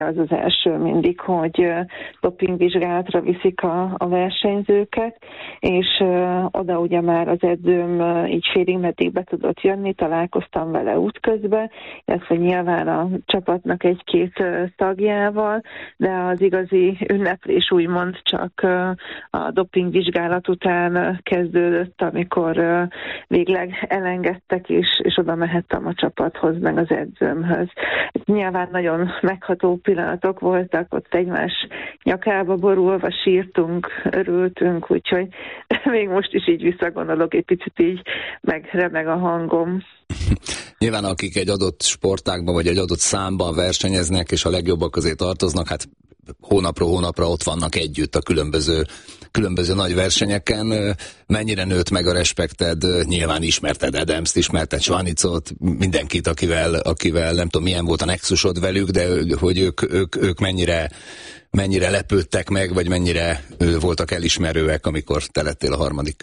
az az első mindig, hogy dopingvizsgálatra viszik a versenyzőket, és oda ugye már az edzőm így félig meddig be tudott jönni, találkoztam vele útközben, illetve nyilván a csapatnak egy-két tagjával, de az igazi ünneplés úgymond csak a dopingvizsgálat után kezdődött, amikor végleg elengedtek, és oda mehettem a csapathoz, meg az edzőmhöz. Nyilván nagyon megható pillanatok voltak, ott egymás nyakába borulva sírtunk, örültünk, úgyhogy még most is így visszagondolok, egy picit így megremeg a hangom. Nyilván akik egy adott sportágban vagy egy adott számban versenyeznek, és a legjobbak közé tartoznak, hát hónapról hónapra ott vannak együtt a különböző nagy versenyeken. Mennyire nőtt meg a respekted? Nyilván ismerted Adamst, ismerted Schwanicot, mindenkit, akivel nem tudom milyen volt a nexusod velük, de hogy ők mennyire lepődtek meg, vagy mennyire voltak elismerőek, amikor te lettél a harmadik?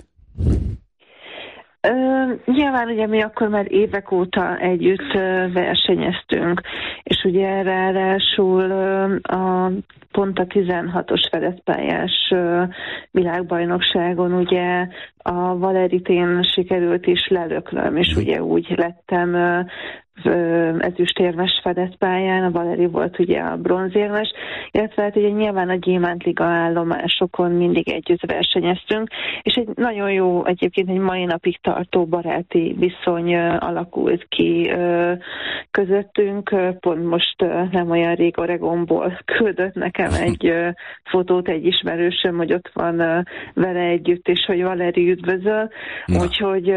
Nyilván ugye mi akkor már évek óta együtt versenyeztünk, és ugye ráadásul pont a 16-os fedezpályás világbajnokságon ugye a Valerit én sikerült is lelöklöm, és ugye úgy lettem ezüstérmes fedezpályán, a Valeri volt ugye a bronzérmes, illetve hát ugye nyilván a Gyémántliga állomásokon mindig együtt versenyeztünk, és egy nagyon jó, egyébként egy mai napig tartó baráti viszony alakult ki közöttünk. Pont most nem olyan rég Oregonból küldött nekem egy fotót egy ismerősöm, hogy ott van vele együtt, és hogy Valeri üdvözöl, úgyhogy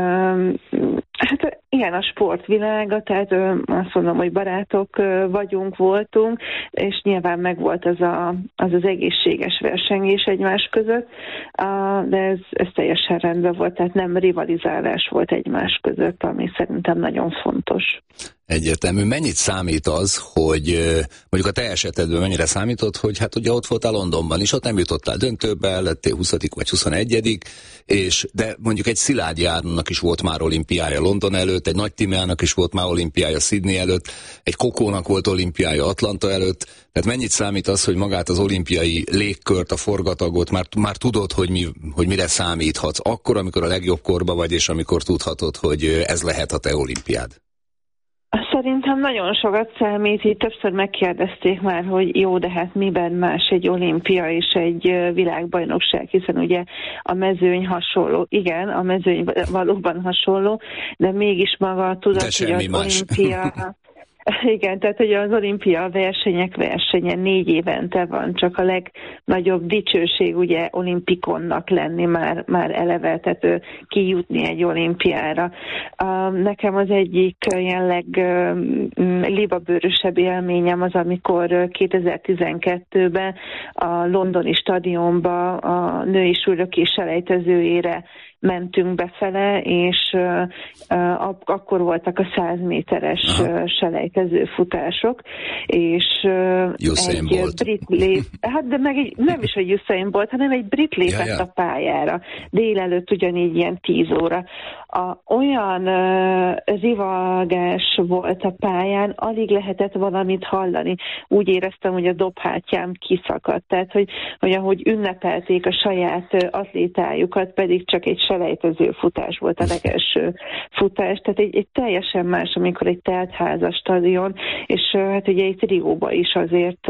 hát ilyen a sportvilága, tehát azt mondom, hogy barátok voltunk, és nyilván megvolt az egészséges versengés egymás között, de ez teljesen rendben volt, tehát nem rivalizálás volt egymás között, ami szerintem nagyon fontos. Egyértelmű. Mennyit számít az, hogy mondjuk a te esetedben mennyire számított, hogy hát ugye ott voltál Londonban is, ott nem jutottál döntőbe, lettél 20. vagy 21. De mondjuk egy Szilágyi Áronnak is volt már olimpiája London előtt, egy Nagy Timeának is volt már olimpiája Sydney előtt, egy Kokónak volt olimpiája Atlanta előtt, tehát mennyit számít az, hogy magát az olimpiai légkört, a forgatagot már tudod, hogy mire számíthatsz akkor, amikor a legjobb korba vagy, és amikor tudhatod, hogy ez lehet a te olimpiád? Szerintem nagyon sokat számít, így többször megkérdezték már, hogy jó, de hát miben más egy olimpia és egy világbajnokság, hiszen ugye a mezőny hasonló. Igen, a mezőny valóban hasonló, de mégis maga a tudat, hogy az olimpia... Igen, tehát ugye az olimpia versenyek versenye 4 évente van, csak a legnagyobb dicsőség ugye olimpikonnak lenni már eleve, tehát kijutni egy olimpiára. Nekem az egyik ilyen libabőrösebb élményem az, amikor 2012-ben a londoni stadionba a női súlylökés selejtezőjére mentünk befele, és akkor voltak a 100 méteres selejtező futások, és egy brit hát de meg nem is egy Usain Bolt, hanem egy brit lépett a pályára. Délelőtt ugyanígy ilyen 10 óra. Olyan rivalgás volt a pályán, alig lehetett valamit hallani. Úgy éreztem, hogy a dobhártyám kiszakadt. Tehát, hogy ahogy ünnepelték a saját atlétájukat, pedig csak egy selejtező futás volt a legelső futás. Tehát egy teljesen más, amikor egy teltházas stadion, és hát ugye egy Rióban is azért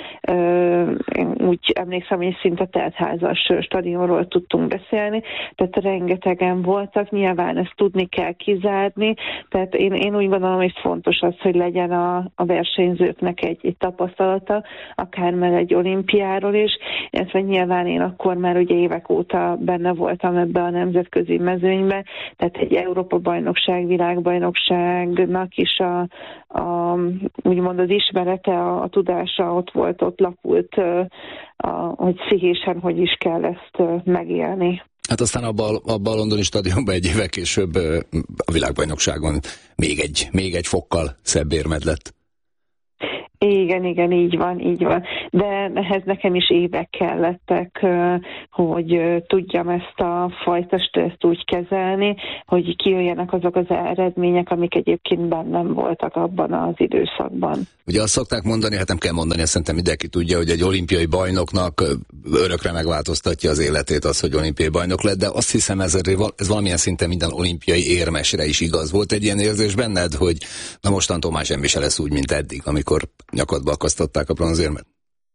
úgy emlékszem, hogy szinte teltházas stadionról tudtunk beszélni, tehát rengetegen voltak, nyilván ezt tudni kell kizárni, tehát én úgy gondolom, hogy fontos az, hogy legyen a versenyzőknek egy tapasztalata, akár már egy olimpiáról is, illetve nyilván én akkor már ugye évek óta benne voltam ebbe a nemzetközi mezőnybe, tehát egy Európa-bajnokság, világbajnokságnak is úgymond az ismerete, a tudása ott lapult, hogy pszichésen hogy is kell ezt megélni. Hát aztán abban a londoni stadionban egy évvel később a világbajnokságon még egy fokkal szebb érmed lett. Igen, így van. De ehhez nekem is évek kellettek, hogy tudjam ezt a fajta stresszt úgy kezelni, hogy kijöjjenek azok az eredmények, amik egyébként bennem voltak abban az időszakban. Ugye azt szokták mondani, hát nem kell mondani, ezt szerintem mindenki tudja, hogy egy olimpiai bajnoknak örökre megváltoztatja az életét az, hogy olimpiai bajnok lett, de azt hiszem ez valamilyen szinten minden olimpiai érmesre is igaz. Volt egy ilyen érzés benned, hogy na mostantól már semmi se lesz úgy, mint eddig, amikor nyakadba akasztották a bronzérmet?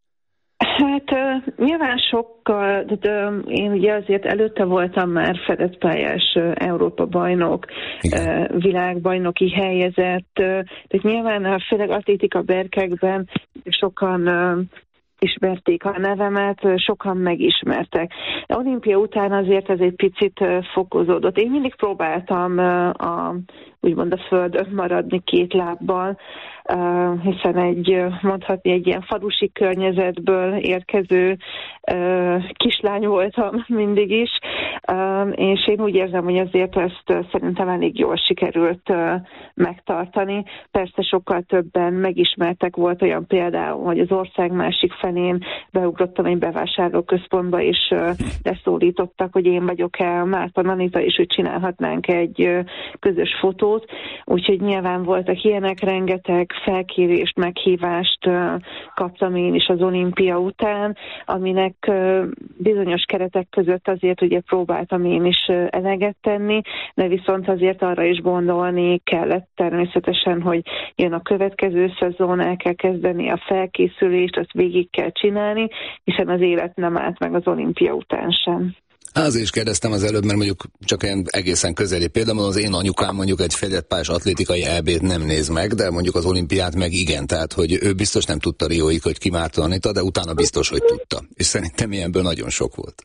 Hát nyilván sokkal, de én ugye azért előtte voltam már fedett pályás Európa bajnok, világbajnoki helyezett, tehát nyilván főleg atlétika berkekben sokan ismerték a nevemet, sokan megismertek. A olimpia után azért ez egy picit fokozódott. Én mindig próbáltam úgymond a földön maradni két lábbal, hiszen mondhatni egy ilyen falusi környezetből érkező kislány voltam mindig is, és én úgy érzem, hogy azért ezt szerintem elég jól sikerült megtartani. Persze sokkal többen megismertek, volt olyan például, hogy az ország másik felén beugrottam egy bevásárlóközpontba, és leszólítottak, hogy én vagyok-e Márton Anita, és hogy csinálhatnánk egy közös fotót. Úgyhogy nyilván voltak ilyenek, rengeteg felkérést, meghívást kaptam én is az olimpia után, aminek bizonyos keretek között azért ugye próbáltam én is eleget tenni, de viszont azért arra is gondolni kellett természetesen, hogy jön a következő szezon, el kell kezdeni a felkészülést, azt végig kell csinálni, hiszen az élet nem állt meg az olimpia után sem. Azért is kérdeztem az előbb, mert mondjuk csak ilyen egészen közeli például az én anyukám mondjuk egy fedett pályás atlétikai EB-t nem néz meg, de mondjuk az olimpiát meg igen, tehát hogy ő biztos nem tudta Rióig, hogy ki Márton Anita, de utána biztos, hogy tudta. És szerintem ilyenből nagyon sok volt.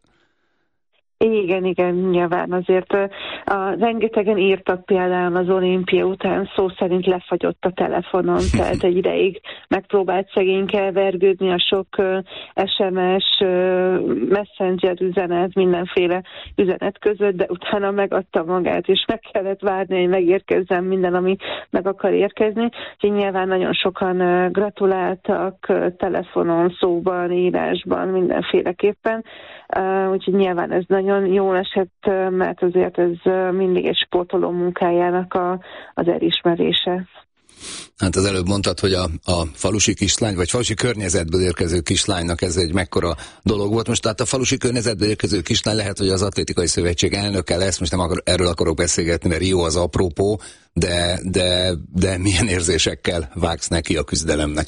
Igen, nyilván azért rengetegen írtak például az olimpia után, szó szerint lefagyott a telefonon, tehát egy ideig megpróbált szegényke vergődni a sok SMS, messenger üzenet, mindenféle üzenet között, de utána megadta magát, és meg kellett várni, hogy megérkezzen minden, ami meg akar érkezni. Úgyhogy nyilván nagyon sokan gratuláltak telefonon, szóban, írásban, mindenféleképpen. Úgyhogy nyilván ez nagyon jól esett, mert azért ez mindig egy sportoló munkájának az elismerése. Hát az előbb mondtad, hogy a falusi kislány, vagy falusi környezetből érkező kislánynak ez egy mekkora dolog volt. Most tehát a falusi környezetből érkező kislány lehet, hogy az Atlétikai Szövetség elnöke lesz, most nem erről akarok beszélgetni, mert Rio az apropó, de milyen érzésekkel vágsz neki a küzdelemnek?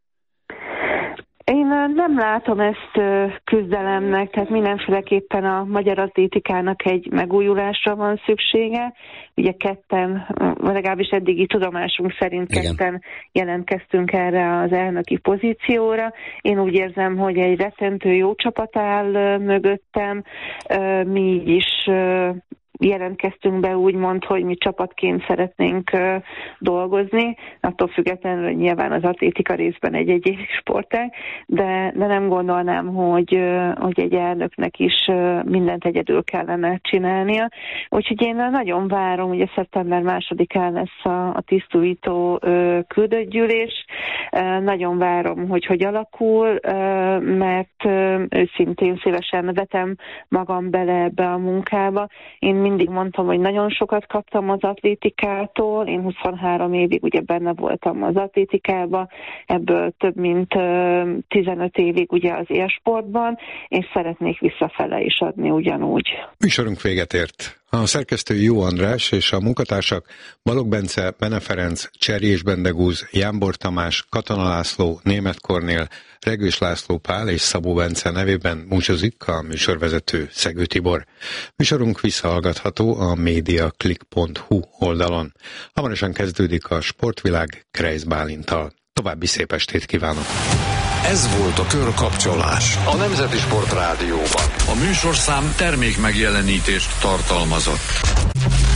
Én nem látom ezt küzdelemnek, tehát mindenféleképpen a magyar atlétikának egy megújulásra van szüksége. Ugye ketten, legalábbis eddigi tudomásunk szerint ketten jelentkeztünk erre az elnöki pozícióra. Én úgy érzem, hogy egy rettentő jó csapat áll mögöttem, mi így is jelentkeztünk be úgymond, hogy mi csapatként szeretnénk dolgozni, attól függetlenül, hogy nyilván az atlétika részben egy egyéni sportág, de nem gondolnám, hogy egy elnöknek is mindent egyedül kellene csinálnia. Úgyhogy én nagyon várom, ugye szeptember 2-án lesz a tisztújító küldöttgyűlés, nagyon várom, hogy alakul, mert őszintén szívesen vetem magam bele ebbe a munkába. Én mindig mondtam, hogy nagyon sokat kaptam az atlétikától, én 23 évig ugye benne voltam az atlétikában, ebből több mint 15 évig ugye az élsportban, és szeretnék visszafele is adni ugyanúgy. Műsorunk véget ért. A szerkesztő Jó András és a munkatársak Balogh Bence, Bene Ferenc, Cserjés Bendegúz, Jánbor Tamás, Katona László, Németh Kornél, Regős László Pál és Szabó Bence nevében búcsúzik a műsorvezető Szegő Tibor. Műsorunk visszahallgatható a mediaclick.hu oldalon. Hamarosan kezdődik a Sportvilág Kreisz Bálinttal. További szép estét kívánok! Ez volt a Körkapcsolás, a Nemzeti Sport Rádióban. A műsorszám termék megjelenítést tartalmazott.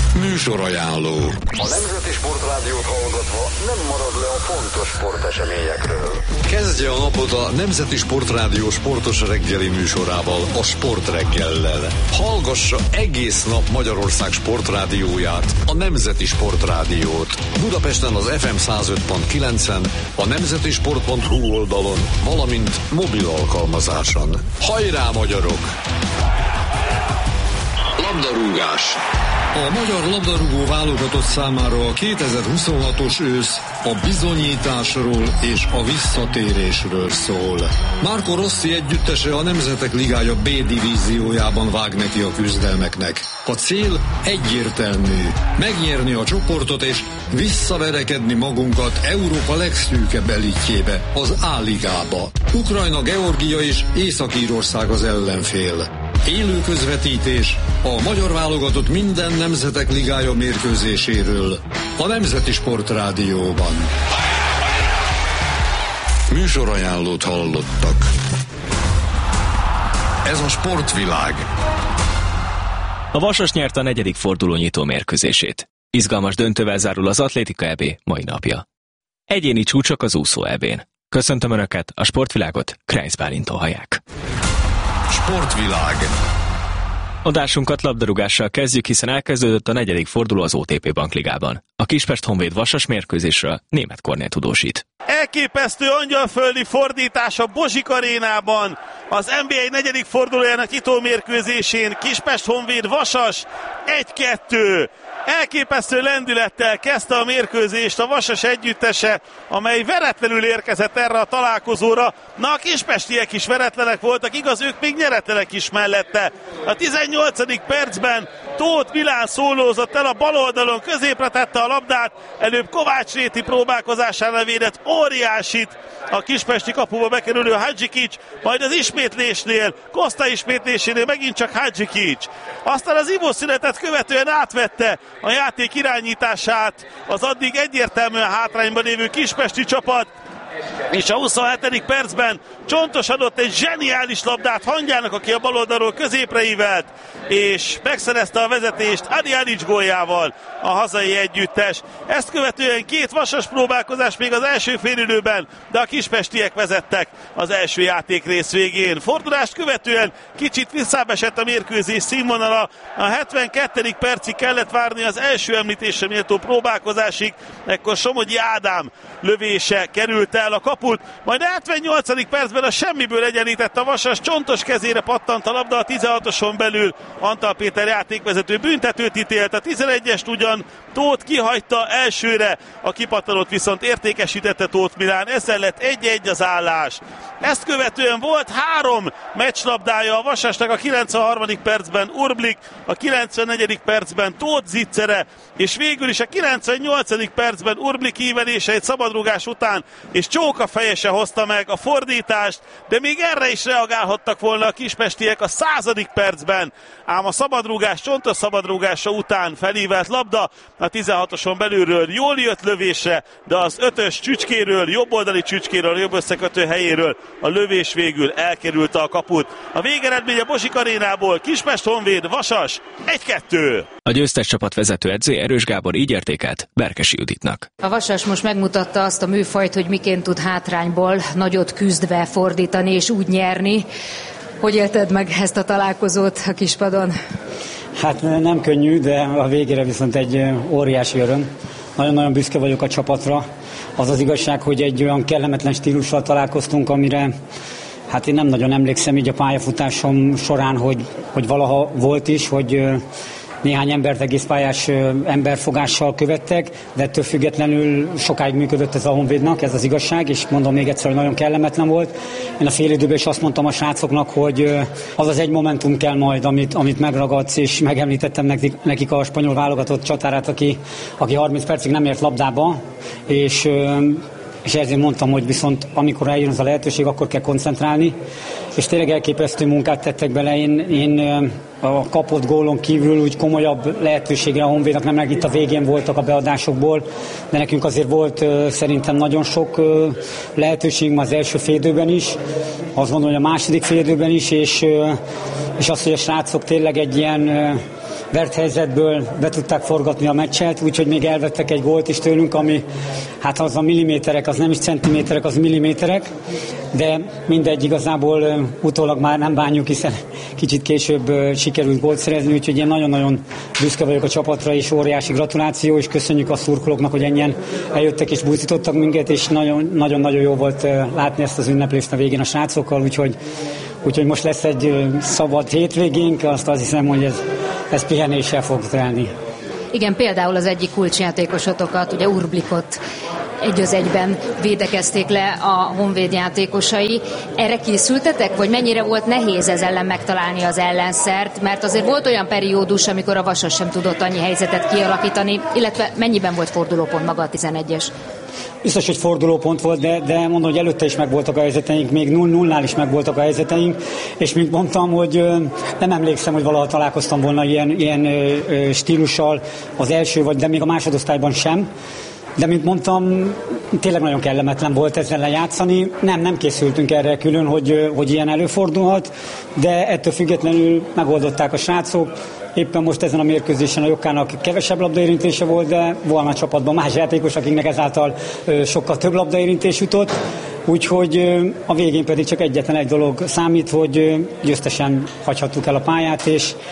Műsorajánló. A Nemzeti Sportrádiót hallgatva nem marad le a fontos sporteseményekről. Kezdje a napot a Nemzeti Sportrádió sportos reggeli műsorával, a Sportreggellel. Hallgassa egész nap Magyarország sportrádióját, a Nemzeti Sportrádiót. Budapesten az FM 105.9-en, a nemzetisport.hu oldalon, valamint mobil alkalmazáson. Hajrá, magyarok! Labdarúgás. A magyar labdarúgó válogatott számára a 2026-os ősz a bizonyításról és a visszatérésről szól. Marco Rossi együttese a Nemzetek Ligája B divíziójában vág neki a küzdelmeknek. A cél egyértelmű: megnyerni a csoportot és visszaverekedni magunkat Európa legszűkebb elitjébe, az A-ligába. Ukrajna, Georgia és Észak-Írország az ellenfél. Élő közvetítés a magyar válogatott minden Nemzetek Ligája mérkőzéséről a Nemzeti Sportrádióban. Műsorajánlót hallottak. Ez a Sportvilág. A Vasas nyerte a 4. forduló nyitó mérkőzését. Izgalmas döntővel zárul az Atlétika EB mai napja. Egyéni csúcsok az úszó EB-n. Köszöntöm Önöket, a Sportvilágot Kreis Bálintól hallják. Sportvilág. Adásunkat labdarúgással kezdjük, hiszen elkezdődött a 4. forduló az OTP Bankligában. A Kispest Honvéd Vasas mérkőzésről Németh Kornél tudósít. Elképesztő angyalföldi fordítás a Bozsik arénában. Az NBA 4. fordulójának nyitó mérkőzésén Kispest Honvéd Vasas 1-2. Elképesztő lendülettel kezdte a mérkőzést a Vasas együttese, amely veretlenül érkezett erre a találkozóra. Na, a kispestiek is veretlenek voltak, igaz, ők még nyeretlenek is mellette. A 18. percben Tóth Milán szólózott el a bal oldalon, középre tette a labdát, előbb Kovács Réti próbálkozásánál védett óriásit a kispesti kapuba bekerülő Hadzsikics, majd az ismétlésnél, Koszta ismétlésénél megint csak Hadzsikics. Aztán az ivószünetet követően átvette a játék irányítását az addig egyértelműen hátrányban lévő kispesti csapat, és a 27. percben Csontos adott egy zseniális labdát Hangyának, aki a bal oldalról középre ívelt, és megszerezte a vezetést Adi Alics góljával a hazai együttes. Ezt követően 2 Vasas próbálkozás még az első félidőben, de a kispestiek vezettek az első játékrész végén. Fordulást követően kicsit visszábbesett a mérkőzés színvonala, a 72. percig kellett várni az első említésre méltó próbálkozásig, ekkor Somogyi Ádám lövése került el a kaput, majd 78. percben a semmiből egyenlített a Vasas, Csontos kezére pattant a labda a 16-oson belül, Antal Péter játékvezető büntetőt ítélt, a 11-est ugyan Tóth kihagyta elsőre, a kipattanót viszont értékesítette Tóth Milán, ezzel lett 1-1 az állás. Ezt követően volt 3 meccslabdája a Vasasnak, a 93. percben Urblik, a 94. percben Tóth Zitzere, és végül is a 98. percben Urblik ívelése egy szabadrugás után, és Csóka fejese hozta meg a fordítást, de még erre is reagálhattak volna a kispestiek a 100. percben, ám a szabadrugás, Csontos szabadrugása után felívelt labda a 16-oson belülről jól jött lövésre, de az 5-ös csücskéről, jobboldali csücskéről, jobb összekötő helyéről a lövés végül elkerülte a kaput. A végeredmény a Bozsik arénából Kispest Honvéd Vasas 1-2. A győztes csapat vezetőedző Erős Gábor így értékelt Berkesi Juditnak. A Vasas most megmutatta azt a műfajt, hogy miként tud hátrányból nagyot küzdve fordítani és úgy nyerni. Hogy élted meg ezt a találkozót a kispadon? Hát nem könnyű, de a végére viszont egy óriási öröm. Nagyon-nagyon büszke vagyok a csapatra. Az az igazság, hogy egy olyan kellemetlen stílussal találkoztunk, amire hát én nem nagyon emlékszem így a pályafutásom során, hogy valaha volt is, hogy néhány embert egész pályás emberfogással követtek, de ettől függetlenül sokáig működött ez a Honvédnak, ez az igazság, és mondom még egyszer, hogy nagyon kellemetlen volt. Én a félidőben is azt mondtam a srácoknak, hogy az az egy momentum kell majd, amit megragadsz, és megemlítettem nekik a spanyol válogatott csatárát, aki 30 percig nem ért labdába, és ezért mondtam, hogy viszont amikor eljön az a lehetőség, akkor kell koncentrálni, és tényleg elképesztő munkát tettek bele. Én a kapott gólon kívül úgy komolyabb lehetőségre a Honvédnak nem, itt a végén voltak a beadásokból, de nekünk azért volt szerintem nagyon sok lehetőség az első félidőben is, azt gondolom, hogy a második félidőben is, és az, hogy a srácok tényleg egy ilyen vert helyzetből be tudták forgatni a meccset, úgyhogy még elvettek egy gólt is tőlünk, ami hát az a milliméterek, az nem is centiméterek, az milliméterek, de mindegy, igazából utólag már nem bánjuk, hiszen kicsit később sikerült gólt szerezni, úgyhogy én nagyon-nagyon büszke vagyok a csapatra, és óriási gratuláció, és köszönjük a szurkolóknak, hogy ennyien eljöttek és buzdítottak minket, és nagyon-nagyon jó volt látni ezt az ünneplést a végén a srácokkal, úgyhogy most lesz egy szabad hétvégénk, azt hiszem, hogy ez pihenéssel fog telni. Igen, például az egyik kulcsjátékosotokat, ugye Urblikot 1-1-ben védekezték le a Honvéd játékosai. Erre készültetek, vagy mennyire volt nehéz ez ellen megtalálni az ellenszert? Mert azért volt olyan periódus, amikor a Vasas sem tudott annyi helyzetet kialakítani, illetve mennyiben volt fordulópont maga a 11-es? Biztos, hogy fordulópont volt, de mondom, hogy előtte is megvoltak a helyzeteink, még 0-0-nál is megvoltak a helyzeteink, és mint mondtam, hogy nem emlékszem, hogy valaha találkoztam volna ilyen stílussal az első, de még a másodosztályban sem. De mint mondtam, tényleg nagyon kellemetlen volt ezzel lejátszani. Nem készültünk erre külön, hogy ilyen előfordulhat, de ettől függetlenül megoldották a srácok. Éppen most ezen a mérkőzésen a Jokkának kevesebb labdaérintése volt, de volna a csapatban más játékos, akiknek ezáltal sokkal több labdaérintés jutott. Úgyhogy a végén pedig csak egyetlen egy dolog számít, hogy győztesen hagyhattuk el a pályát,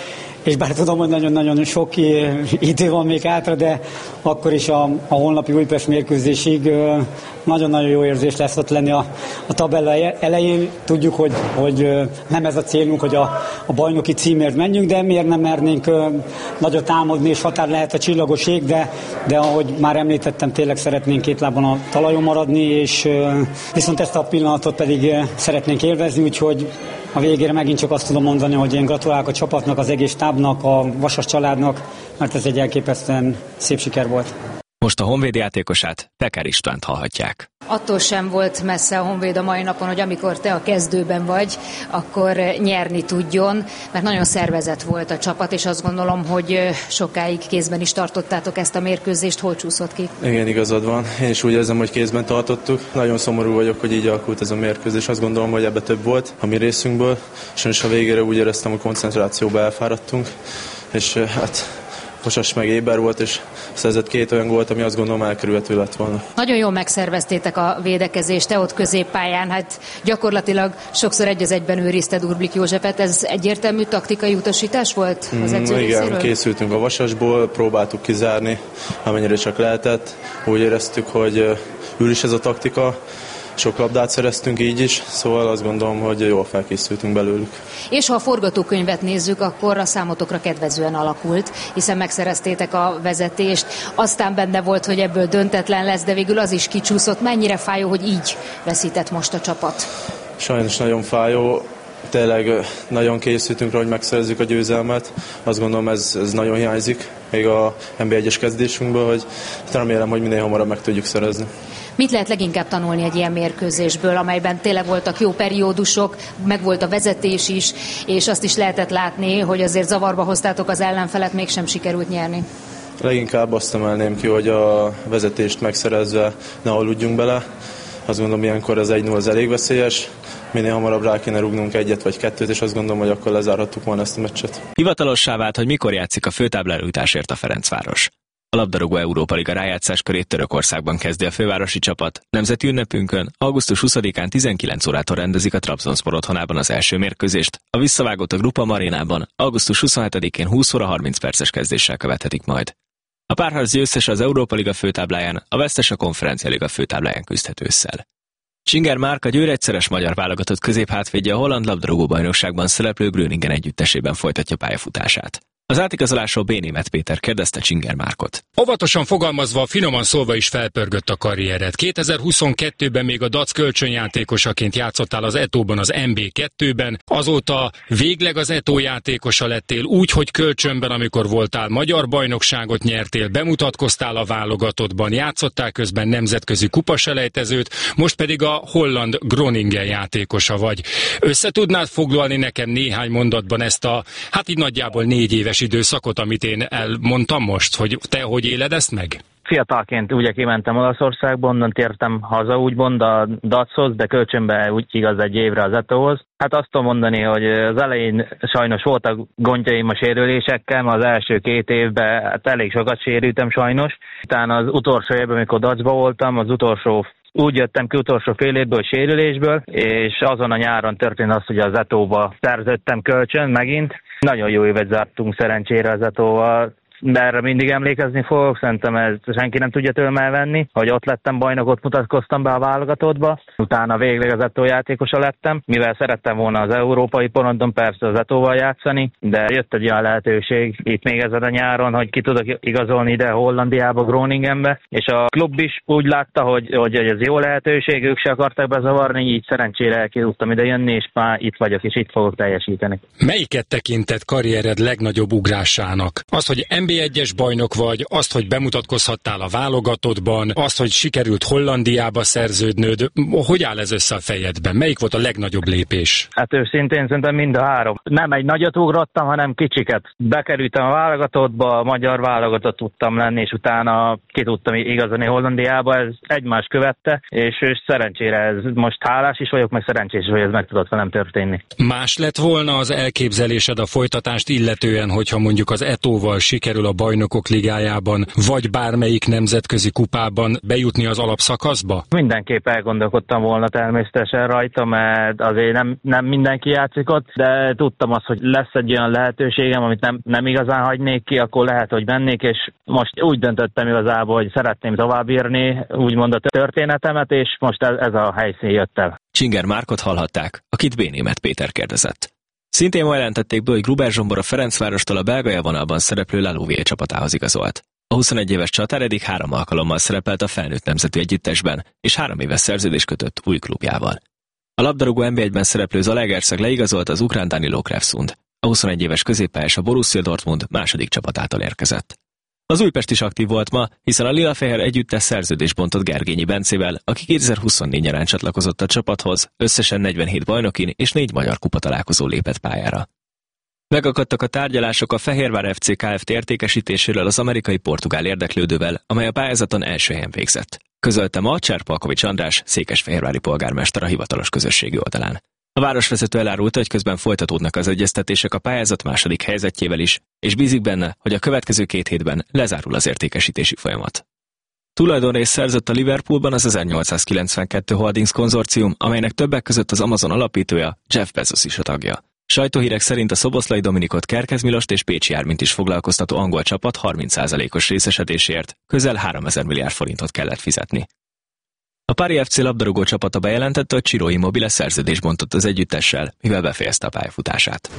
és bár tudom, hogy nagyon-nagyon sok idő van még hátra, de akkor is a holnapi Újpest mérkőzésig nagyon-nagyon jó érzés lesz ott lenni a tabella elején. Tudjuk, hogy nem ez a célunk, hogy a bajnoki címért menjünk, de miért nem mernénk nagyot álmodni, és határ lehet a csillagos ég, de ahogy már említettem, tényleg szeretnénk két lábon a talajon maradni, és viszont ezt a pillanatot pedig szeretnénk élvezni, úgyhogy a végére megint csak azt tudom mondani, hogy én gratulálok a csapatnak, az egész stábnak, a Vasas családnak, mert ez egy elképesztően szép siker volt. Most a Honvéd játékosát, Peker Istvánt hallhatják. Attól sem volt messze a Honvéd a mai napon, hogy amikor te a kezdőben vagy, akkor nyerni tudjon, mert nagyon szervezett volt a csapat, és azt gondolom, hogy sokáig kézben is tartottátok ezt a mérkőzést. Hol csúszott ki? Igen, igazad van. Én is úgy érzem, hogy kézben tartottuk. Nagyon szomorú vagyok, hogy így alakult ez a mérkőzés. Azt gondolom, hogy ebbe több volt a mi részünkből. Sajnos a végére úgy éreztem, hogy koncentrációba elfáradtunk, és hát Vasas meg éber volt, és szerzett 2 olyan gólt, ami azt gondolom elkerülhető lett volna. Nagyon jól megszerveztétek a védekezést, te ott középpályán, hát gyakorlatilag sokszor 1-1-ben őrizted Urblik Józsefet, ez egyértelmű taktikai utasítás volt az edző részéről? Igen, készültünk a Vasasból, próbáltuk kizárni, amennyire csak lehetett. Úgy éreztük, hogy ül is ez a taktika, sok labdát szereztünk így is, szóval azt gondolom, hogy jól felkészültünk belőlük. És ha a forgatókönyvet nézzük, akkor a számotokra kedvezően alakult, hiszen megszereztétek a vezetést, aztán benne volt, hogy ebből döntetlen lesz, de végül az is kicsúszott. Mennyire fájó, hogy így veszített most a csapat? Sajnos nagyon fájó. Tényleg nagyon készültünk rá, hogy megszerezzük a győzelmet. Azt gondolom, ez nagyon hiányzik még a NB1-es kezdésünkből, hogy remélem, hogy minél hamarabb meg tudjuk szerezni. Mit lehet leginkább tanulni egy ilyen mérkőzésből, amelyben tényleg voltak jó periódusok, meg volt a vezetés is, és azt is lehetett látni, hogy azért zavarba hoztátok az ellenfelet, mégsem sikerült nyerni? Leginkább azt emelném ki, hogy a vezetést megszerezve ne aludjunk bele. Azt gondolom, ilyenkor az 1-0 az elég veszélyes. Minél hamarabb rá kéne rúgnunk 1 vagy 2, és azt gondolom, hogy akkor lezárhattuk volna ezt a meccset. Hivatalossá vált, hogy mikor játszik a főtáblálójutásért a Ferencváros. A labdarúgó Európa Liga rájátszás körét Törökországban kezdi a fővárosi csapat. Nemzeti ünnepünkön augusztus 20-án 19 órától rendezik a Trabzonspor otthonában az első mérkőzést. A visszavágót a Grupa Marinában augusztus 27-én 20 óra 30 perces kezdéssel követhetik majd. A párharc győztes az Európa Liga főtábláján, a vesztes a Konferencia Liga főtábláján küzdhet ősszel. Csinger Márk, Győr egyszeres magyar válogatott középhátvédje a holland labdarúgó-bajnokságban szereplő Gröningen együttesében folytatja pályafutását. Az átigazolásról B. Németh Péter kérdezte Csinger Márkot. Óvatosan fogalmazva, finoman szólva is felpörgött a karriered. 2022-ben még a Dac kölcsönjátékosaként játszottál az Etóban, az MB2-ben, azóta végleg az Etó játékosa lettél úgy, hogy kölcsönben, amikor voltál magyar bajnokságot nyertél, bemutatkoztál a válogatottban, játszottál közben nemzetközi kupaselejtezőt, most pedig a holland Groningen játékosa vagy. Össze tudnád foglalni nekem néhány mondatban ezt a, hát így nagyjából 4 éves időszakot, amit én elmondtam most, hogy te hogy éled ezt meg? fiatalként ugye kimentem Olaszországba, onnan tértem haza úgymond a Dachoz, de kölcsönbe úgy igaz egy évre az Etóhoz. Hát azt tudom mondani, hogy az elején sajnos voltak gondjaim a sérülésekkel, az első 2 évben hát elég sokat sérültem sajnos. Utána az utolsó évben, amikor Dacba voltam, úgy jöttem ki utolsó fél évből sérülésből, és azon a nyáron történt az, hogy az Etóba szerződtem kölcsön megint. Nagyon jó évet zártunk szerencsére az Etóval, de erre mindig emlékezni fogok, szerintem ezt senki nem tudja tőlem elvenni, hogy ott lettem bajnok, ott mutatkoztam be a válogatottba, utána végleg az Etó játékosa lettem, mivel szerettem volna az európai porondon persze az Etóval játszani, de jött egy olyan lehetőség itt még ezen a nyáron, hogy ki tudok igazolni ide Hollandiába, Groningenbe, és a klub is úgy látta, hogy ez jó lehetőség, ők se akartak bezavarni, így szerencsére ki tudtam ide jönni, és már itt vagyok, és itt fogok teljesíteni. Melyiket tekintett karriered legnagyobb ugrásának? Az, hogy NB1-es bajnok vagy, azt, hogy bemutatkozhattál a válogatottban, azt, hogy sikerült Hollandiába szerződnöd, hogy áll ez össze a fejedben? Melyik volt a legnagyobb lépés? Hát őszintén szerintem mind a 3. Nem egy nagyot ugrottam, hanem kicsiket. Bekerültem a válogatottba, a magyar válogatott tudtam lenni, és utána ki tudtam igazolni Hollandiába, ez egymást követte, és szerencsére ez most hálás is vagyok, meg szerencsés, hogy ez meg tudott velem történni. Más lett volna az elképzelésed a folytatást illetően, hogyha mondjuk az Etóval sikerül a Bajnokok Ligájában, vagy bármelyik nemzetközi kupában bejutni az alapszakaszba? Mindenképp elgondolkodtam volna természetesen rajta, mert azért nem mindenki játszik ott, de tudtam azt, hogy lesz egy olyan lehetőségem, amit nem igazán hagynék ki, akkor lehet, hogy mennék, és most úgy döntöttem igazából, hogy szeretném továbbírni úgymond a történetemet, és most ez a helyszín jött el. Csinger Márkot hallhatták, akit B. Németh Péter kérdezett. Szintén ma jelentették be, hogy Gruber Zsombor a Ferencvárostól a belga élvonalban szereplő La Louviers csapatához igazolt. A 21 éves csatár eddig 3 alkalommal szerepelt a felnőtt nemzeti együttesben, és 3 éves szerződést kötött új klubjával. A labdarúgó NB1-ben szereplő Zalaegerszeg leigazolt az ukrán Danilo Krevsund. A 21 éves középpályás a Borussia Dortmund második csapatától érkezett. Az Újpest is aktív volt ma, hiszen a lilafehér együttes szerződést bontott Gergényi Bencével, aki 2024 nyarán csatlakozott a csapathoz, összesen 47 bajnokin és 4 magyar kupatalálkozó lépett pályára. Megakadtak a tárgyalások a Fehérvár FC Kft. Értékesítéséről az amerikai-portugál érdeklődővel, amely a pályázaton első helyen végzett. Közölte ma Cserpalkovics András, székesfehérvári polgármester a hivatalos közösségi oldalán. A városvezető elárulta, hogy közben folytatódnak az egyeztetések a pályázat második helyzetjével is, és bízik benne, hogy a következő 2 hétben lezárul az értékesítési folyamat. Tulajdonrészt szerzett a Liverpoolban az 1892 Holdings konzorcium, amelynek többek között az Amazon alapítója, Jeff Bezos is a tagja. Sajtóhírek szerint a Szoboszlai Dominikot, Kerkez Milost és Pécsi Ármint is foglalkoztató angol csapat 30%-os részesedéséért közel 3000 milliárd forintot kellett fizetni. A Pári FC labdarúgó csapata bejelentette, hogy Ciro Immobile szerződést bontott az együttessel, mivel befejezte a pályafutását.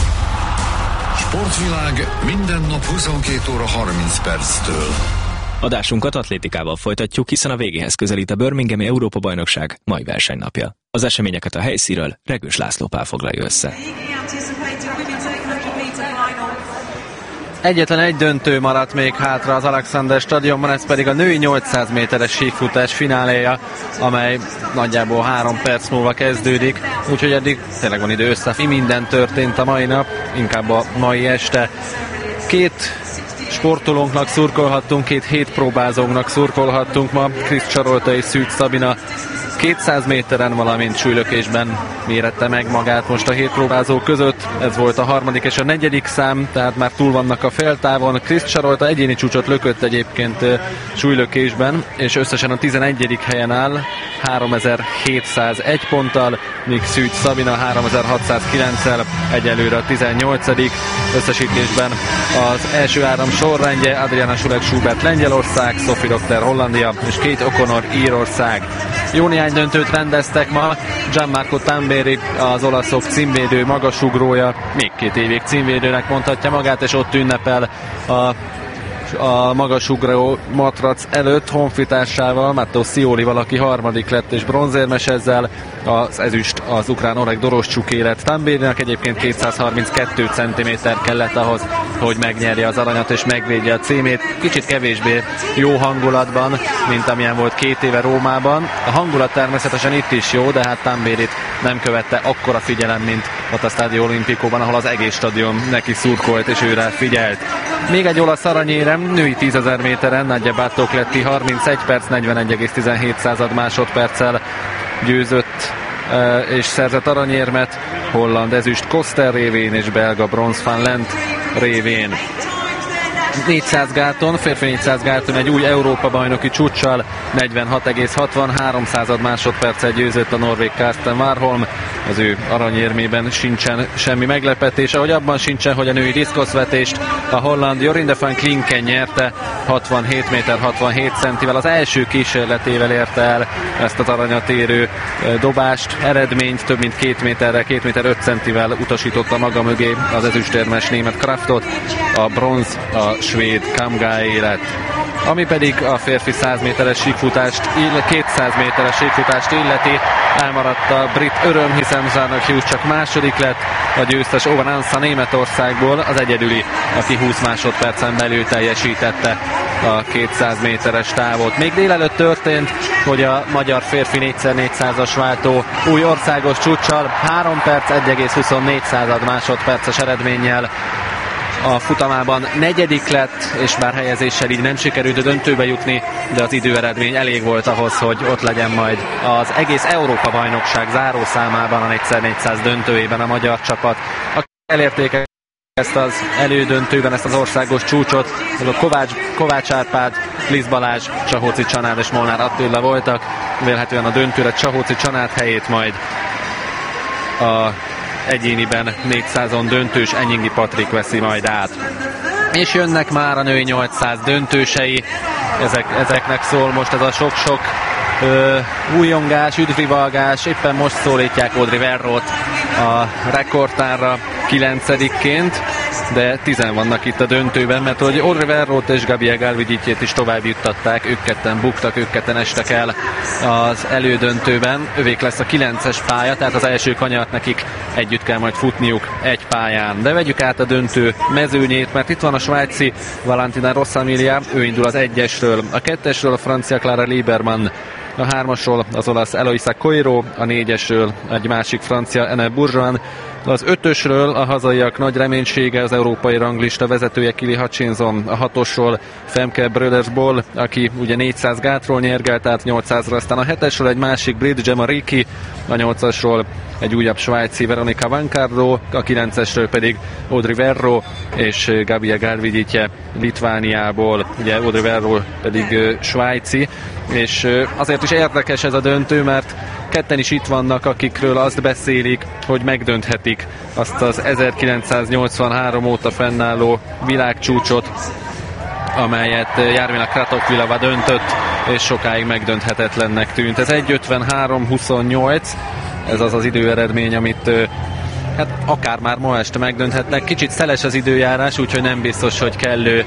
Sportvilág minden nap 22 óra 30 perctől. Adásunkat atlétikával folytatjuk, hiszen a végéhez közelít a Birminghami Európa-bajnokság mai versenynapja. Az eseményeket a helyszínről Regős László Pál foglalja össze. Egyetlen egy döntő maradt még hátra az Alexander stadionban, ez pedig a női 800 méteres síkfutás fináléja, amely nagyjából 3 perc múlva kezdődik, úgyhogy eddig tényleg van idő össze. Minden történt a mai nap, inkább a mai este. 2 sportolónknak szurkolhattunk, 2 hétpróbázónknak szurkolhattunk ma, Krisz Csarolta és Szűcs Szabina 200 méteren, valamint súlylökésben mérette meg magát most a hétpróbázók között. Ez volt a 3. és a 4. szám, tehát már túl vannak a féltávon. Krisz Csarolta egyéni csúcsot lökött egyébként súlylökésben, és összesen a 11. helyen áll 3701 ponttal, míg Szűcs Szabina 3609-el egyelőre a 18. Összesítésben az első 3 sorrendje: Adriana Schulek-Schubert Lengyelország, Sophie Dokter Hollandia és Kate O'Connor Írország. Jó néhány döntőt rendeztek ma. Gianmarco Tamberi, az olaszok címvédő magasugrója, még 2 évig címvédőnek mondhatja magát, és ott ünnepel a magasugró matrac előtt honfitársával, Matteo Sziolival, aki 3. lett és bronzérmes ezzel. Az ezüst az ukrán Oleg Doroscsuk lett. Tambérinek egyébként 232 cm kellett ahhoz, hogy megnyerje az aranyat és megvédje a címét. Kicsit kevésbé jó hangulatban, mint amilyen volt 2 éve Rómában. A hangulat természetesen itt is jó, de hát Tambérit nem követte akkora figyelem, mint ott a Stadio Olimpicoban, ahol az egész stadion neki szurkolt és őre figyelt. Még egy olasz aranyérem, női 10.000 méteren, Nadia Battocletti 31 perc, 41,17 másodperccel győzött és szerzett aranyérmet, holland ezüst Koster révén és belga bronz Van Lent révén. 400 gáton, férfi 400 gáton egy új Európa-bajnoki csúccsal 46,63 másodperccel győzött a norvég Karsten Warholm. Az ő aranyérmében sincsen semmi meglepetés, ahogy abban sincsen, hogy a női diszkoszvetést a holland Jorinde van Klinken nyerte 67 méter 67 centivel. Az első kísérletével érte el ezt az aranyat érő dobást, eredményt több mint 2 méterre, 2 méter 5 centivel utasította maga mögé az ezüstérmes német Kraftot, a bronz a svéd Kamgaé lett. Ami pedig a férfi 100 méteres síkfutást, 200 méteres síkfutást illeti, elmaradt a brit öröm, hiszen Zárnak Hughes csak második lett, a győztes Owen Ansa Németországból az egyedüli, aki 20 másodpercen belül teljesítette a 200 méteres távot. Még délelőtt történt, hogy a magyar férfi 4x400-as váltó új országos csúccsal 3 perc 1,24 másodperces eredménnyel a futamában negyedik lett, és bár helyezéssel így nem sikerült a döntőbe jutni, de az időeredmény elég volt ahhoz, hogy ott legyen majd az egész Európa-bajnokság zárószámában a 4x400 döntőjében a magyar csapat. Akik elérték ezt az elődöntőben, ezt az országos csúcsot, azok Kovács Árpád, Lisz Balázs, Csahóci Csanád és Molnár Attila voltak. Vélhetően a döntőre Csahóci Csanád helyét majd a egyéniben 400-on döntős Enyingi Patrik veszi majd át. És jönnek már a női 800 döntősei, ezeknek szól most ez a sok-sok újongás, üdvrivalgás, éppen most szólítják Audrey Verrót a rekordtárra 9-ként, de 10 vannak itt a döntőben, mert hogy Audrey Verrót és Gabriel Galvigyitjét is tovább juttatták, ők ketten buktak, ők ketten estek el az elődöntőben. Övék lesz a 9-es pálya, tehát az első kanyart nekik együtt kell majd futniuk egy pályán. De vegyük át a döntő mezőnyét, mert itt van a svájci Valentina Rossamilia, ő indul az 1-esről, a 2-esről a francia Clara Liebermann, a 3-asról az olasz Eloisa Coiro, a 4-esről egy másik francia Ene Bourgeois, az 5-ösről a hazaiak nagy reménysége az európai ranglista vezetője Kili Hutchinson, a 6-osról Femke Brödersból, aki ugye 400 gátról nyergelt át 800-ra, aztán a 7-esről egy másik brit Gemma Ricci, a 8-asról egy újabb svájci Veronika Van Carlo, a 9-esről pedig Audrey Verro és Gabriel Galvigyitje Litvániából, ugye Audrey Verro pedig svájci, és azért is érdekes ez a döntő, mert ketten is itt vannak, akikről azt beszélik, hogy megdönthetik azt az 1983 óta fennálló világcsúcsot, amelyet Jarmila Kratochvilova döntött, és sokáig megdönthetetlennek tűnt. Ez 1:53:28, ez az az időeredmény, amit hát akár már ma este megdönthetnek. Kicsit szeles az időjárás, úgyhogy nem biztos, hogy kellő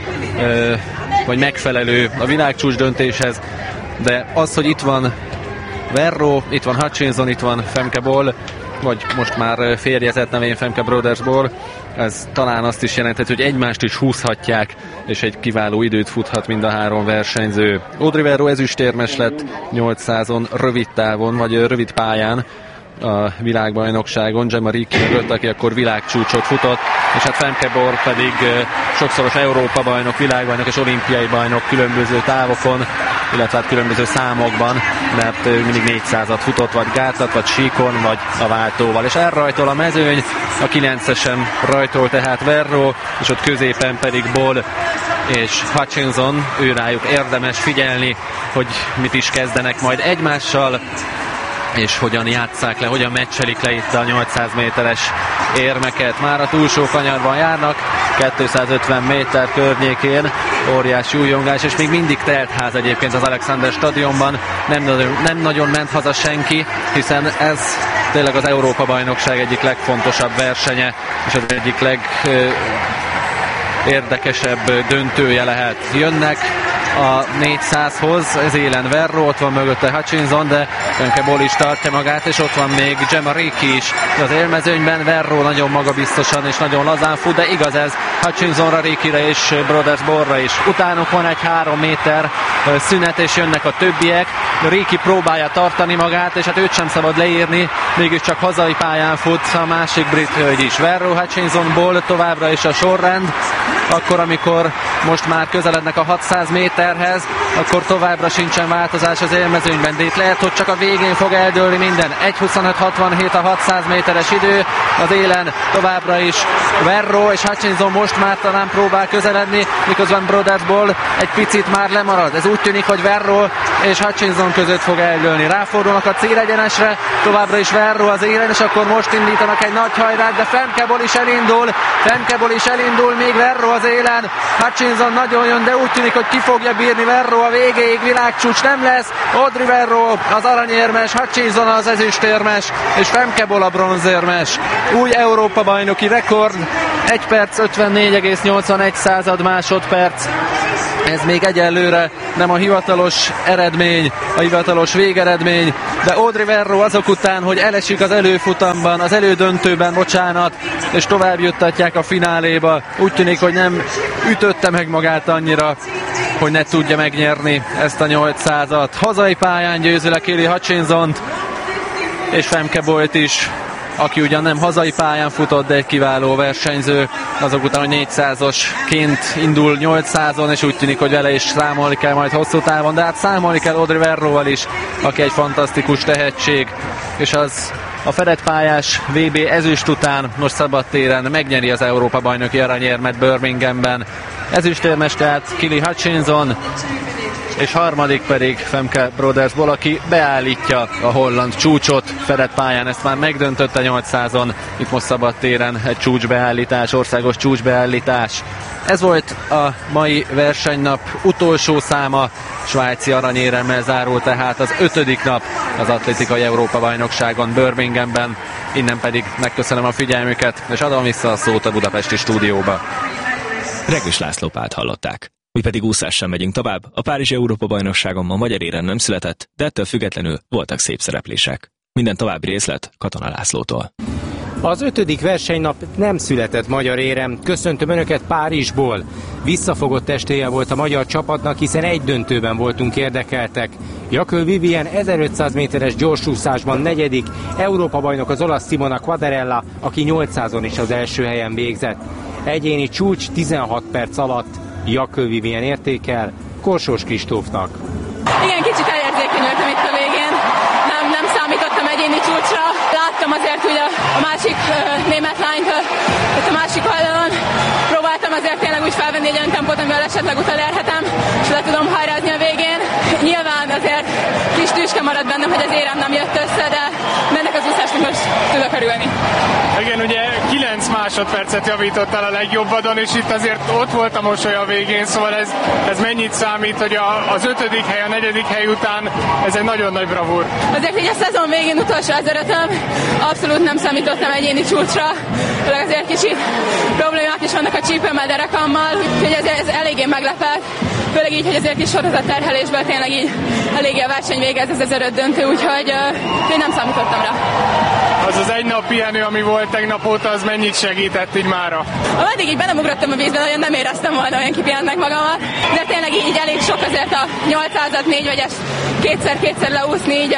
vagy megfelelő a világcsúcs döntéshez, de az, hogy itt van Verro, itt van Hutchinson, itt van Femke Bol, vagy most már férjezett nevén Femke Brodersból, ez talán azt is jelenthet, hogy egymást is húzhatják, és egy kiváló időt futhat mind a 3 versenyző. Audrey Verro ezüstérmes lett 800-on rövid távon, vagy rövid pályán a világbajnokságon, Gemma Ricci mögött, aki akkor világcsúcsot futott, és hát Femke Bor pedig sokszoros Európa-bajnok, világbajnok és olimpiai bajnok különböző távokon, illetve hát különböző számokban, mert mindig 400-at futott, vagy gátat, vagy síkon, vagy a váltóval. És elrajtol a mezőny, a 9-esen rajtol tehát Verro, és ott középen pedig Bol és Hutchinson, őrájuk érdemes figyelni, hogy mit is kezdenek majd egymással, és hogyan játsszák le, hogyan meccselik le itt a 800 méteres érmeket. Már a túlsó kanyarban járnak, 250 méter környékén, óriási újongás, és még mindig telt ház egyébként az Alexander stadionban, nem nagyon ment haza senki, hiszen ez tényleg az Európa-bajnokság egyik legfontosabb versenye, és az egyik legérdekesebb döntője lehet. Jönnek a 400-hoz, ez élen Verro, ott van mögötte Hutchinson, de Femke Bol is tartja magát, és ott van még Gemma Ricci is az élmezőnyben. Verro nagyon magabiztosan és nagyon lazán fut, de igaz ez Hutchinsonra, Riccire és Brodersborra is. Utánuk van egy 3 méter szünet, és jönnek a többiek. Ricci próbálja tartani magát, és hát őt sem szabad leírni, mégiscsak hazai pályán fut a másik brit hölgy is. Verro, Hutchinson, Bol továbbra is a sorrend. akkor, amikor most már közelednek a 600 méterhez, akkor továbbra sincsen változás az élmezőnyben, de itt lehet, hogy csak a végén fog eldőlni minden. 1:25.67 a 600 méteres idő, az élen továbbra is Verro és Hutchinson most már talán próbál közeledni, miközben Brodersból egy picit már lemarad. Ez úgy tűnik, hogy Verro és Hutchinson között fog eldőlni. Ráfordulnak a célegyenesre, továbbra is Verro az élen, és akkor most indítanak egy nagy hajrát, de Femkeból is elindul, még Verro az élen. Hutchinson nagyon jön, de úgy tűnik, hogy ki fogja bírni Verro a végéig, világcsúcs nem lesz. Audrey Verro az aranyérmes, Hutchinson az ezüstérmes, és Femkeból a bronzérmes. Új Európa-bajnoki rekord, 1 perc 54,81 másodperc. Ez még egyelőre nem a hivatalos eredmény, a hivatalos végeredmény, de Audrey Verro azok után, hogy elesik az előfutamban, az elődöntőben, és tovább juttatják a fináléba. Úgy tűnik, hogy nem ütötte meg magát annyira, hogy ne tudja megnyerni ezt a 800-at. Hazai pályán győzi le Kelly Hutchinsont, és Femke Bolt is, aki ugyan nem hazai pályán futott, de egy kiváló versenyző, azok után, hogy 400-osként indul 800-on, és úgy tűnik, hogy vele is számolni kell majd hosszú távon, de hát számolni kell Audrey Verroval is, aki egy fantasztikus tehetség, és az a fedett pályás VB ezüst után most szabadtéren megnyeri az Európa-bajnoki aranyérmet Birminghamben. Ezüstérmes tehát Kelly Hutchinson, és harmadik pedig Femke Brodersból, aki beállítja a holland csúcsot fedett pályán. Ezt már megdöntötte 800-on, itt most szabadtéren egy csúcsbeállítás, országos csúcsbeállítás. Ez volt a mai versenynap utolsó száma, svájci aranyéremmel zárul tehát az 5. nap az atlétikai Európa-bajnokságon Birminghamben. Innen pedig megköszönöm a figyelmüket, és adom vissza a szót a budapesti stúdióba. Regős László Pált hallották. Mi pedig úszással megyünk tovább. A Párizsi Európa-bajnokságon ma magyar érem nem született, de ettől függetlenül voltak szép szereplések. Minden további részlet Katona Lászlótól. Az 5. versenynap nem született magyar érem. Köszöntöm Önöket Párizsból. Visszafogott estéje volt a magyar csapatnak, hiszen egy döntőben voltunk érdekeltek. Jaköl Vivien 1500 méteres gyorsúszásban 4., Európa-bajnok az olasz Simona Quadarella, aki 800-on is az első helyen végzett. Egyéni csúcs 16 perc alatt. Jaköl Vivien értékel Korsós Kristófnak. Igen, kicsit elérzékenyültem itt a végén. Nem számítottam egyéni csúcsra. Láttam azért ugye a másik német lányt itt a másik oldalon. Próbáltam azért tényleg úgy felvenni egy olyan tempót, amivel esetleg utolérhetem, és le tudom hajrázni a végén. Nyilván azért kis tüske maradt bennem, hogy az érem nem jött össze, de ennek az úszásnak most tudok örülni. Igen, ugye 9 másodpercet javítottál a legjobbadon, és itt azért ott volt a mosoly a végén, szóval ez mennyit számít, hogy az 5. hely, a 4. hely után ez egy nagyon nagy bravúr. Azért így a szezon végén utolsó 1500-öm, abszolút nem számítottam egyéni csúcsra, azért kicsit problémák is vannak a csípőmmel, derekammal, úgyhogy ez eléggé meglepett. Főleg így, hogy azért kis sorozat terhelésből tényleg így eléggé a verseny végez, ez az 5. döntő, úgyhogy nem számítottam rá. Az egy nap pihenő, ami volt tegnap óta, az mennyit segített így mára? Ameddig így belemugrottam a vízben, nagyon nem éreztem volna, olyan kipihentnek magamat, de tényleg így elég sok azért a 800-at 4 vegyes kétszer leúszni így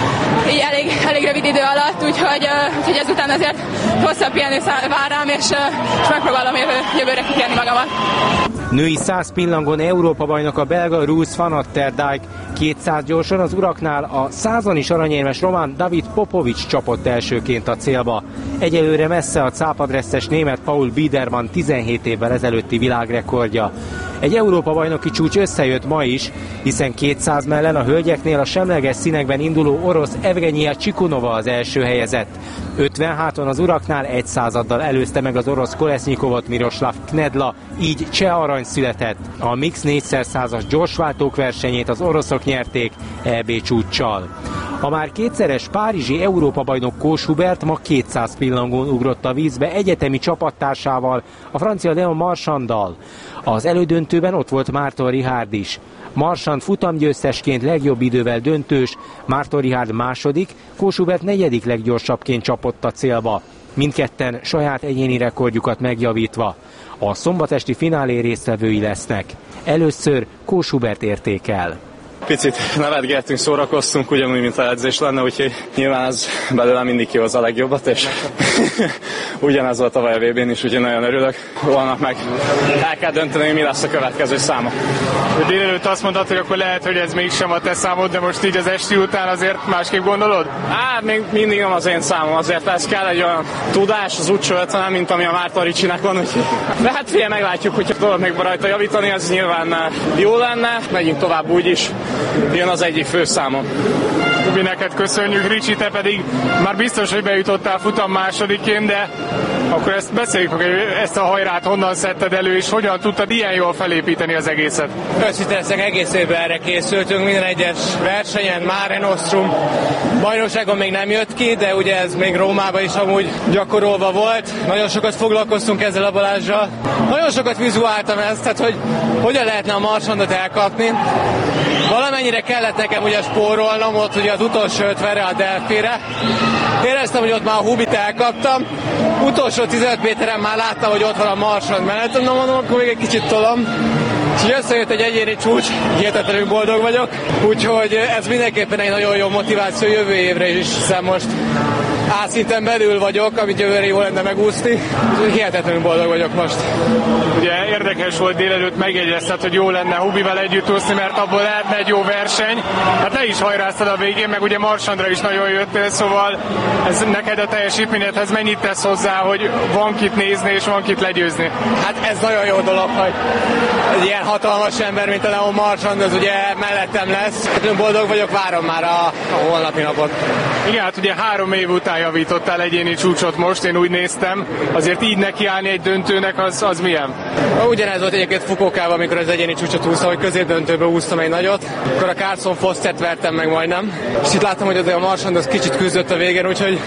elég rövid idő alatt, úgyhogy ezután azért hosszabb pihenő vár rám, és megpróbálom jövőre kipihenni magamat. Női 100 pillangon Európa-bajnok a belga Ruth van Atterdijk. 200 gyorsan az uraknál a 100-on is aranyérmes román David Popovics csapott elsőként a célba. Egyelőre messze a cápadresztes német Paul Biedermann 17 évvel ezelőtti világrekordja. Egy Európa-bajnoki csúcs összejött ma is, hiszen 200 mellen a hölgyeknél a semleges színekben induló orosz Evgenia Csikunova az első helyezett. 56-on az uraknál 1/100-addal előzte meg az orosz Kolesznyikovot Miroslav Knedla, így cseh arany született. A mix 4x100-as gyorsváltók versenyét az oroszok nyerték EB csúccsal. A már kétszeres párizsi Európa-bajnok Kós Hubert ma 200 pillangón ugrott a vízbe egyetemi csapattársával, a francia Léon Marchanddal. Az elődöntőben ott volt Márton Richard is. Marchand futamgyőztesként legjobb idővel döntős, Márton Richard második, Kós Hubert 4. leggyorsabbként csapott a célba. Mindketten saját egyéni rekordjukat megjavítva. A szombatesti finálé résztvevői lesznek. Először Kós Hubert értékel. Picit nevetgettünk, szórakoztunk, ugyanúgy, mint a edzés lenne, úgyhogy nyilván ez belőle mindig kihozza a legjobbat, és ugyanez volt tavaly a VB-n is, úgyhogy nagyon örülök. Holnap meg el kell dönteni, hogy mi lesz a következő száma. Délelőtt azt mondtad, hogy akkor lehet, hogy ez mégsem a te számod, de most így az esti után azért másképp gondolod? Hát még mindig nem az én számom, azért ez kell egy olyan tudás az útcsőt, mint ami a Márton Ricsinek van, úgyhogy... De hát figyelj, meglátjuk, hogyha tudod még rajta javítani, ez nyilván jó lenne, megyünk tovább úgyis, jön az egyik fő számom. Ubi, neked köszönjük, Ricsi, te pedig már biztos, hogy bejutottál futam másodiként, de akkor ezt beszéljük meg, ezt a hajrát honnan szedted elő, és hogyan tudtad ilyen jól felépíteni az egészet? Őszintén egész évben erre készültünk, minden egyes versenyen, Mare Nostrum bajnokságon még nem jött ki, de ugye ez még Rómában is amúgy gyakorolva volt. Nagyon sokat foglalkoztunk ezzel a Balázsral. Nagyon sokat vizuáltam ezt, tehát hogy hogyan lehetne a marsandot elkapni. Valamennyire kellett nekem ugye spórolnom ott ugye az utolsó 50-re a Delfire. Éreztem, hogy ott már a Hubit elkaptam. Utolsó 15 méteren már láttam, hogy ott van a marsand menet. Na mondom, akkor még egy kicsit tolom. És összejött egy egyéni csúcs, hihetetlenül boldog vagyok. Úgyhogy ez mindenképpen egy nagyon jó motiváció jövő évre is, hiszen most A-szinten belül vagyok, amit jövőre jó lenne megúszni. Hihetetlenül boldog vagyok most. Ugye érdekes volt, délelőtt megjegyezted, hogy jó lenne Hubival együtt úszni, mert abból lehetne egy jó verseny. Hát te is hajráztad a végén, meg ugye Marsandra is nagyon jöttél, szóval ez neked a teljesítményedhez mennyit tesz hozzá, hogy van kit nézni és van kit legyőzni? Hát ez nagyon jó dolog, hogy egy ilyen hatalmas ember, mint a Leon Marchand, az ugye mellettem lesz. Boldog vagyok, várom már a holnapi napot. Igen, hát ugye 3 év után javítottál egyéni csúcsot most, én úgy néztem. Azért így nekiállni egy döntőnek, az milyen? Ugyanez volt egyébként Fukuokában, amikor az egyéni csúcsot úsztam, hogy középdöntőbe úsztam egy nagyot. Akkor a Carson Fostert vertem meg majdnem. És itt láttam, hogy azért a Marchand az kicsit küzdött a végén, úgyhogy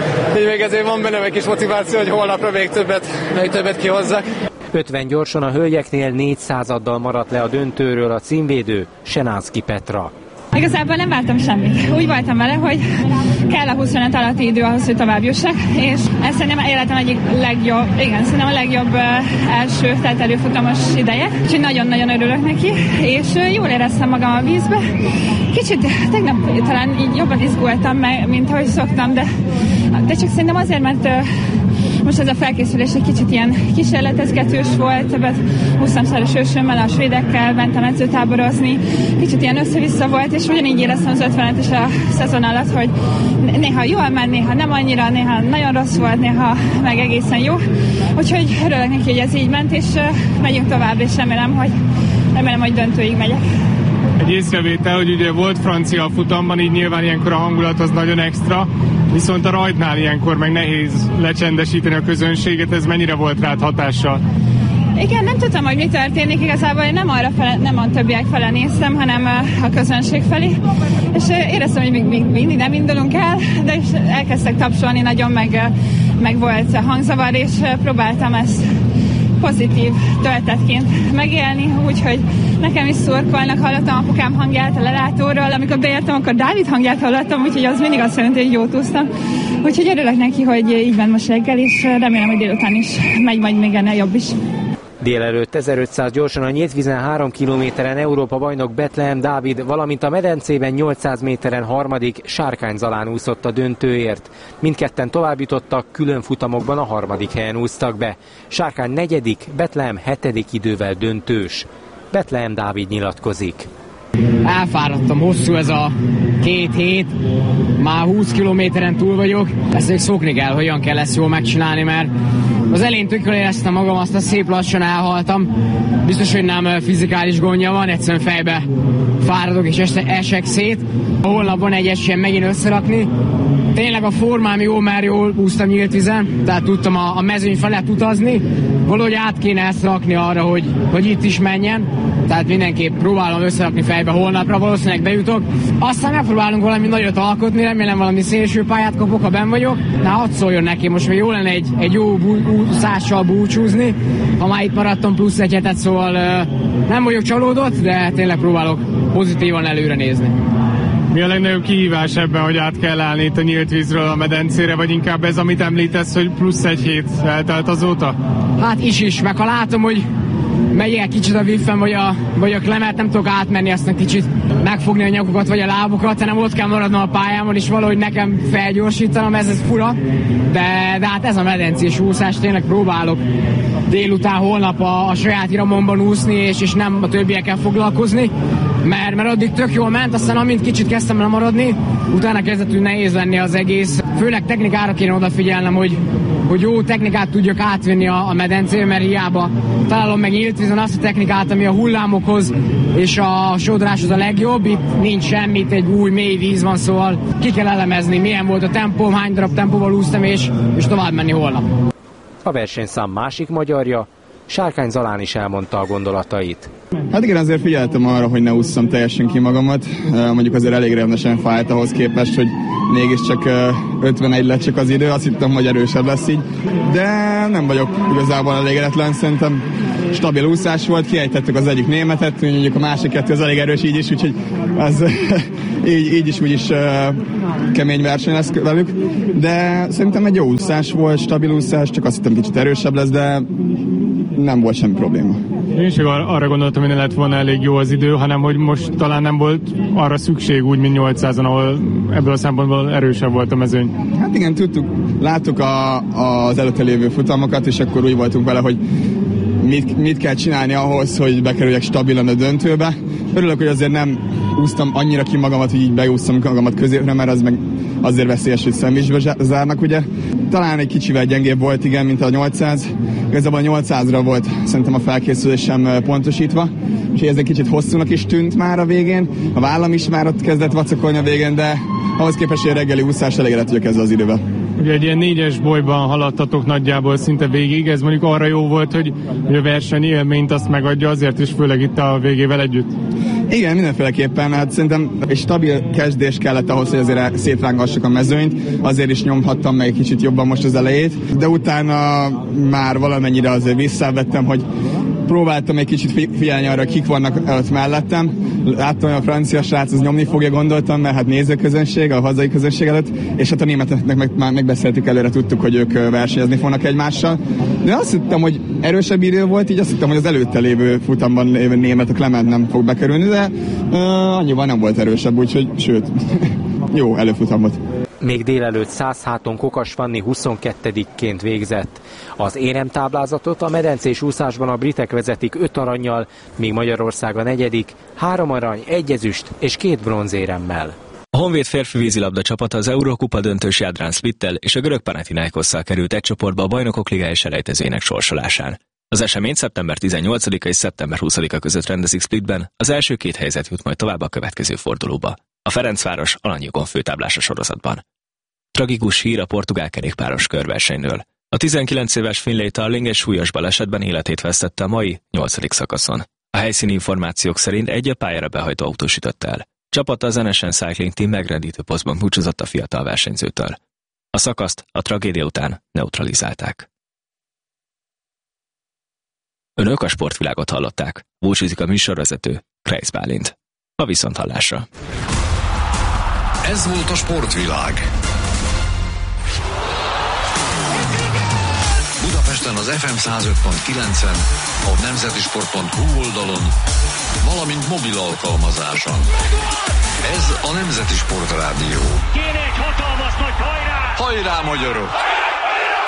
még ezért van bennem egy kis motiváció, hogy holnapra még többet kihozzak. 50 gyorsan a hölgyeknél 400-addal maradt le a döntőről a címvédő Senánszky Petra. Igazából nem vártam semmit. Úgy voltam vele, hogy kell a 25 alatti idő ahhoz, hogy tovább jussak, és ez szerintem életem egyik szerintem a legjobb első előfutamos ideje. Úgyhogy nagyon-nagyon örülök neki, és jól éreztem magam a vízbe. Kicsit tegnap talán így jobban izgultam, mint ahogy szoktam, de csak szerintem azért, mert most ez a felkészülés egy kicsit ilyen kísérletezgetős volt, többet húztam szoros ősömmel, a svédekkel, mentem edzőtáborozni, kicsit ilyen össze-vissza volt, és ugyanígy éreztem az 50-et is a szezon alatt, hogy néha jól ment, néha nem annyira, néha nagyon rossz volt, néha meg egészen jó. Úgyhogy örülök neki, hogy ez így ment, és megyünk tovább, és remélem, hogy döntőig megyek. Egy észrevétel, hogy ugye volt francia futamban, így nyilván ilyenkor a hangulat az nagyon extra, viszont a rajtnál ilyenkor meg nehéz lecsendesíteni a közönséget, ez mennyire volt rád hatással? Igen, nem tudtam, hogy mi történik, igazából én nem a többiek fele néztem, hanem a közönség felé, és éreztem, hogy még mindig nem indulunk el, de is elkezdtek tapsolni, nagyon meg volt hangzavar, és próbáltam ezt pozitív töltetként megélni, úgyhogy nekem is szurkolnak, hallottam apukám hangját a lelátóról, amikor beértem, akkor Dávid hangját hallottam, úgyhogy az mindig azt jelenti, hogy jót úsztam. Úgyhogy örülök neki, hogy így ment most reggel, és remélem, hogy délután is megy majd még ennél jobb is. Délelőtt 1500 gyorsan a Nyíltvízen 3 kilométeren Európa bajnok Betlehem Dávid, valamint a medencében 800 méteren harmadik Sárkány Zalán úszott a döntőért. Mindketten tovább jutottak, külön futamokban a harmadik helyen úsztak be. Sárkány 4., Betlehem 7. idővel döntős. Betlehem Dávid nyilatkozik. Elfáradtam, hosszú ez a 2 hét, már 20 kilométeren túl vagyok. Ezt még szokni kell, hogyan kell ezt jól megcsinálni, mert az elején tökről éreztem magam, aztán szép lassan elhaltam. Biztos, hogy nem fizikális gondja van, egyszerűen fejbe fáradok és esek szét. Holnapban egy esélyen megint összerakni. Tényleg a formám jó, mert jól úsztam Nyíltvízen, tehát tudtam a mezőny felett utazni. Valahogy át kéne ezt rakni arra, hogy itt is menjen. Tehát mindenképp próbálom összerakni fejbe holnapra, valószínűleg bejutok. Aztán megpróbálunk valami nagyot alkotni, remélem valami szélső pályát kapok, ha benn vagyok. Na, hadd szóljon neki, most még jó lenne egy jó úszással búcsúzni. Ha már itt maradtam plusz egy hetet, szóval nem vagyok csalódott, de tényleg próbálok pozitívan előre nézni. Mi a legnagyobb kihívás ebben, hogy át kell állni itt a Nyíltvízről a medencére, vagy inkább ez, amit említesz, hogy plusz egy hét eltelt azóta? Hát is, meg ha látom, hogy megyek kicsit a wiffen, vagy a klemert, nem tudok átmenni, aztán kicsit megfogni a nyakokat, vagy a lábukat, hanem ott kell maradnom a pályámon, és valahogy nekem felgyorsítanom, ez fura, de hát ez a medencés úszás, tényleg próbálok délután, holnap a saját iramomban úszni, és nem a többiekkel foglalkozni, mert addig tök jól ment, aztán amint kicsit kezdtem lemaradni, utána kezdett nehéz lenni az egész. Főleg technikára kéne odafigyelnem, hogy jó technikát tudjak átvenni a medencébe, mert hiába találom meg nyílt vízon azt a technikát, ami a hullámokhoz és a sodráshoz a legjobb. Itt nincs semmit, egy új mély víz van, szóval ki kell elemezni, milyen volt a tempóm, hány darab tempóval úsztam, és tovább menni holnap. A versenyszám másik magyarja, Sárkány Zalán is elmondta a gondolatait. Hát igen, azért figyeltem arra, hogy ne ússzam teljesen ki magamat. Mondjuk azért elég rendesen fájt ahhoz képest, hogy mégiscsak 51 lett csak az idő, azt hittem, hogy erősebb lesz így. De nem vagyok igazából elégedetlen, szerintem stabil úszás volt, kiejtettük az egyik németet, mondjuk a másik kettő az elég erős így is, úgyhogy az így is úgyis kemény verseny lesz velük. De szerintem egy jó úszás volt, stabil úszás, csak azt hittem kicsit erősebb lesz, de nem volt semmi probléma. Én sem arra gondoltam, hogy ne lett volna elég jó az idő, hanem hogy most talán nem volt arra szükség úgy, mint 800-on, ahol ebből a szempontból erősebb volt a mezőny. Hát igen, láttuk az előtte lévő futamokat, és akkor úgy voltunk vele, hogy mit kell csinálni ahhoz, hogy bekerüljek stabilan a döntőbe. Örülök, hogy azért nem úsztam annyira ki magamat, hogy így beúsztam magamat középre, mert az meg azért veszélyes, hogy szemvízbe zárnak, ugye. Talán egy kicsivel gyengébb volt, igen, mint a 800. Igazából a 800-ra volt szerintem a felkészülésem pontosítva, és ez egy kicsit hosszúnak is tűnt már a végén. A vállam is már ott kezdett vacakolni a végén, de ahhoz képest, hogy a reggeli úszás elégedett vagyok ezzel az idővel. Ugye egy ilyen 4-es bolyban haladtatok nagyjából szinte végig, ez mondjuk arra jó volt, hogy a verseny élményt azt megadja, azért is főleg itt a végével együtt. Igen, mindenféleképpen. Hát szerintem egy stabil kezdés kellett ahhoz, hogy azért szétrángassuk a mezőnyt. Azért is nyomhattam meg egy kicsit jobban most az elejét. De utána már valamennyire azért visszavettem, hogy próbáltam egy kicsit figyelni arra, kik vannak ott mellettem. Láttam, hogy a francia srác az nyomni fogja, gondoltam, mert hát nézőközönség, a hazai közönség előtt, és hát a németeknek már megbeszéltük előre, tudtuk, hogy ők versenyezni fognak egymással. De azt hittem, hogy erősebb idő volt, így azt hittem, hogy az előtte lévő futamban lévő német, a Clement nem fog bekerülni, de annyival nem volt erősebb, úgyhogy sőt, jó előfutamot. Még délelőtt 100 háton Kokas Fanni 22-ként végzett. Az éremtáblázatot a medencés úszásban a britek vezetik 5 arannyal, míg Magyarország a 4., 3 arany, 1 ezüst és 2 bronzéremmel. A Honvéd férfi vízilabda csapata az Eurókupa döntős Jadran Splittel és a görög Panathinaikosszal került egy csoportba a Bajnokok Ligája selejtezőjének sorsolásán. Az eseményt szeptember 18-a és szeptember 20-a között rendezik Splitben, az első 2 helyzet jut majd tovább a következő fordulóba. A Ferencváros alanyjogon főtáblás a sorozatban. Tragikus hír a portugál kerékpáros körversenyről. A 19 éves Finlay Tarling egy súlyos balesetben életét vesztette a mai 8. szakaszon. A helyszíni információk szerint egy a pályára behajtó autós ütötte el. Csapata az NSN Cycling Team megrendítő posztban búcsúzott a fiatal versenyzőtől. A szakaszt a tragédia után neutralizálták. Önök a sportvilágot hallották. Búcsúzik a műsorvezető, Kreisz Bálint. A viszonthallásra. Ez volt a sportvilág. Budapesten az FM 105.9-en, a nemzetisport.hu oldalon, valamint mobil alkalmazáson. Ez a Nemzeti Sport Rádió. Kéne egy hatalmas nagy hajrá! Hajrá, magyarok!